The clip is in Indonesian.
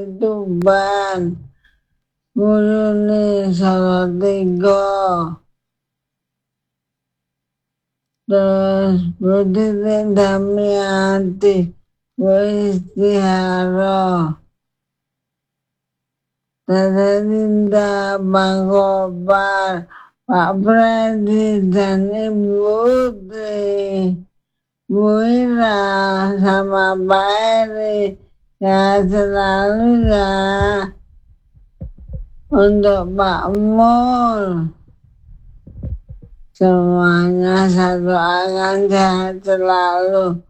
Tuban, Murni Salatiga, terus Budi Damianti, Istihara, Tata Cinta, Bang Gopal, Pak Predi dan Ibu Tri, Bu Ira sama Pak Eri, ya selalu ya. Untuk Pak Mul, semuanya satu akan sehat selalu.